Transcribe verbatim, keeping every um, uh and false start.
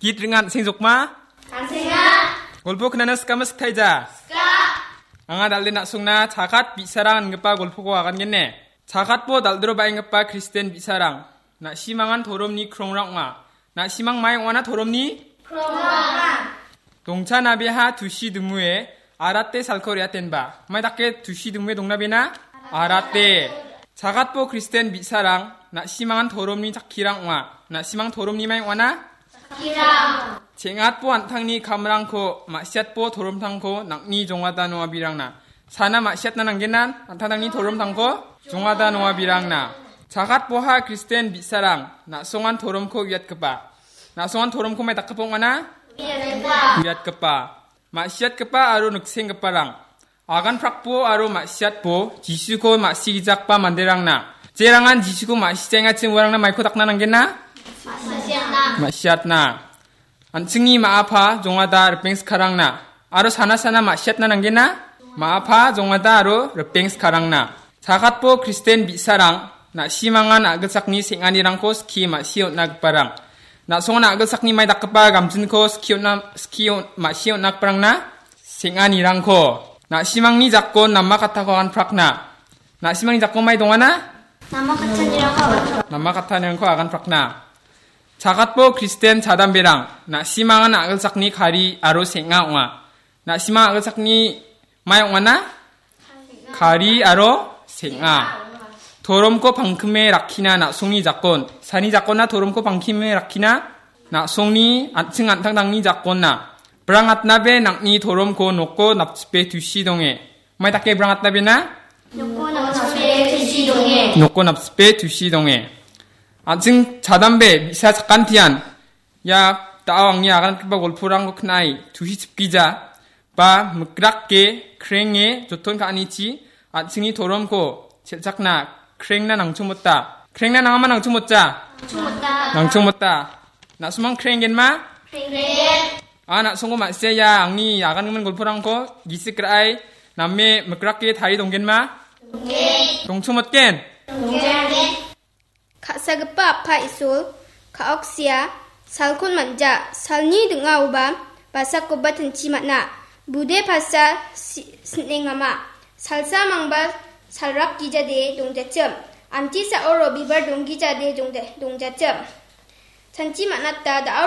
Git ringan sing sukma? Singa. Golpo kenana skama sktaija? Ska. Anga dalde nak sungna cakat bisarang ngepa golpo ko akan genne. Cakat po daldro bayi ngepa Kristen bisarang. Nak simangan torom ni krongrang ma. Nak simang mai wana torom ni? Krongrang. 동차 나비하 두시 드무에 아라떼 살코리아 땐바. 마이 닥게 두시 드무에 동나비나? 아라떼. 자갓보 크리스텐 미사랑. 나 시망한 도롬니 작기랑 와. 나 시망 도롬니 마이 와나? 기랑. 쟁앗보 안탕니 감랑코. 마시앗보 도롬탕코. 낙니 종하다 노아비랑나. 사나 마시앗나 난게난? 안타당니 도롬탕코. 종하다 노아비랑나. 자갓보하 크리스텐 미사랑. 나 송한 도롬코 위앗급바. 나 송한 도롬코 마이 닥카봉 와나? Biat kepa, maksiat kepa aru nukseng keparang. Agan prakpo aru maksiat po, jisuko maksi jakpa manderang na. Jerangan jisuko maksi cenga ceng warang na maiko tak nanang gena? Maksiat na. Ancengi maapa jongada repeng sekarang na. Aru sana sana maksiat nanang gena? Maapa jongada aru repeng sekarang na. Jagat po Kristen bisarang, na simangan agesakni senganirangko ski maksiot na keparang. Na songa na agasak ni may dakapa gamjin ko skiyo na skiyo masiyo na prang na singa ni rang ko na simang ni jakko namma kata ko an prak na na simang ni jakko may donga na namma kata ni rang ko namma kata ni rang ko agan prak na jagat po Kristen jadamberang na simangan agasak ni kari aro singa onga na simang agasak ni may onga na kari aro singa 도롬코 방금에 라키나 나 송이 작건 산이 작건나 도롬코 방금에 라키나 나 송이 안층 안탕당니 작건나 브랑앗나베 낙니 도롬코 놓고 납치베 두시동에 마이 닦게 브랑앗나베나 놓고 납치베 두시동에 놓고 납치베 두시동에 안층 자담베 미사 작간티안 야 따왕니 아간 크바 골프랑고 크나이 두시 집기자 바 묵락게 크랭에 조톤 가니치 안층이 도롬코 칠작나 크랭나 낭충못다. 크랭나 낭아마 낭충못자. 낭충못다. 낭충못다. 나 수망 크랭겐마? 크랭겐. 아, 나 송고 마세야 앙니 야간으면 골프랑고 기스크라이 남매 먹그랗게 다리 동겐마? 동겐. 동충못겐. 동겐. Kasagapa apa isul, kaoksia, salkun manja, salni dengar ubam, bahasa kobat tenci makna, bude bahasa senengama, salsa mangba 살락 기자대 동자점 안티사 어로 비버 동기자대 동자 동자점 잔치 만났다 나